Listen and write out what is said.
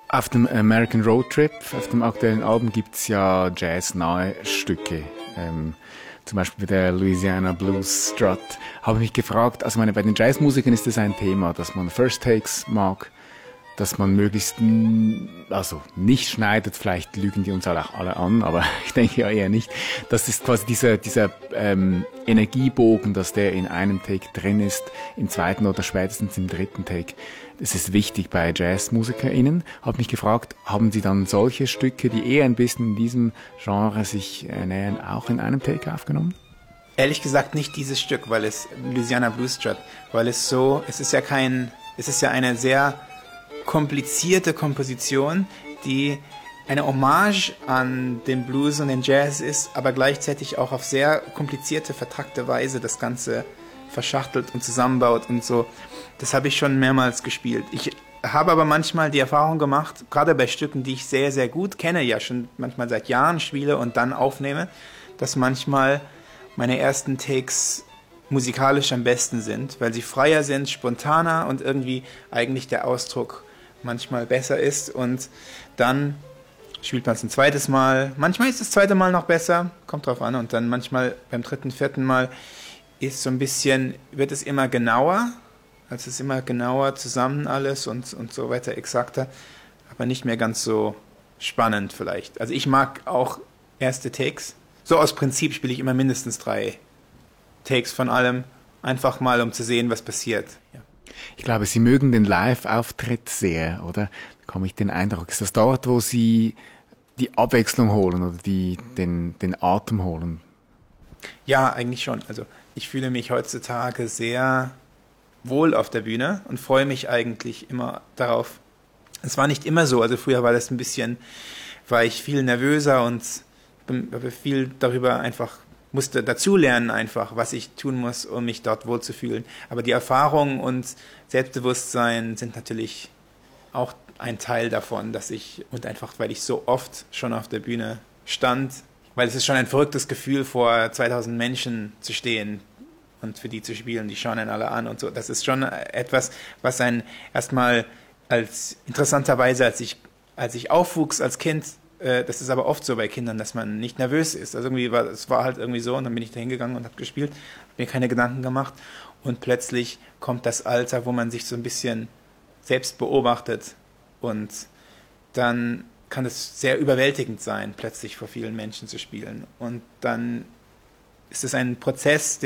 Auf dem American Road Trip, auf dem aktuellen Album gibt's ja jazznahe Stücke. Zum Beispiel der Louisiana Blues Strut. Habe mich gefragt, also bei den Jazzmusikern ist das ein Thema, dass man First Takes mag, dass man möglichst, also nicht schneidet, vielleicht lügen die uns auch alle an, aber ich denke ja eher nicht. Das ist quasi dieser Energiebogen, dass der in einem Take drin ist, im zweiten oder spätestens im dritten Take. Das ist wichtig bei JazzmusikerInnen. Habe mich gefragt, haben Sie dann solche Stücke, die eher ein bisschen in diesem Genre sich nähern, auch in einem Take aufgenommen? Ehrlich gesagt nicht dieses Stück, weil es Louisiana Blues Strut, weil es ist ja eine sehr komplizierte Komposition, die eine Hommage an den Blues und den Jazz ist, aber gleichzeitig auch auf sehr komplizierte, vertrackte Weise das Ganze verschachtelt und zusammenbaut und so. Das habe ich schon mehrmals gespielt. Ich habe aber manchmal die Erfahrung gemacht, gerade bei Stücken, die ich sehr, sehr gut kenne, ja schon manchmal seit Jahren spiele und dann aufnehme, dass manchmal meine ersten Takes musikalisch am besten sind, weil sie freier sind, spontaner und irgendwie eigentlich der Ausdruck manchmal besser ist, und dann spielt man es ein zweites Mal. Manchmal ist das zweite Mal noch besser, kommt drauf an, und dann manchmal beim dritten, vierten Mal ist so ein bisschen, wird es immer genauer, also es ist immer genauer zusammen alles und so weiter, exakter, aber nicht mehr ganz so spannend vielleicht. Also ich mag auch erste Takes. So aus Prinzip spiele ich immer mindestens 3 Takes von allem, einfach mal, um zu sehen, was passiert. Ja. Ich glaube, Sie mögen den Live-Auftritt sehr, oder? Da bekomme ich den Eindruck. Ist das dort, wo Sie die Abwechslung holen oder den Atem holen? Ja, eigentlich schon. Also ich fühle mich heutzutage sehr wohl auf der Bühne und freue mich eigentlich immer darauf. Es war nicht immer so. Also früher war ich viel nervöser und habe viel darüber musste dazulernen einfach, was ich tun muss, um mich dort wohlzufühlen. Aber die Erfahrung und Selbstbewusstsein sind natürlich auch ein Teil davon, und einfach, weil ich so oft schon auf der Bühne stand, weil es ist schon ein verrücktes Gefühl, vor 2000 Menschen zu stehen und für die zu spielen, die schauen einen alle an und so. Das ist schon etwas, was einen erstmal interessanterweise, als ich aufwuchs als Kind, das ist aber oft so bei Kindern, dass man nicht nervös ist. Also es war halt irgendwie so, und dann bin ich da hingegangen und habe gespielt, habe mir keine Gedanken gemacht, und plötzlich kommt das Alter, wo man sich so ein bisschen selbst beobachtet, und dann kann es sehr überwältigend sein, plötzlich vor vielen Menschen zu spielen. Und dann ist es ein Prozess,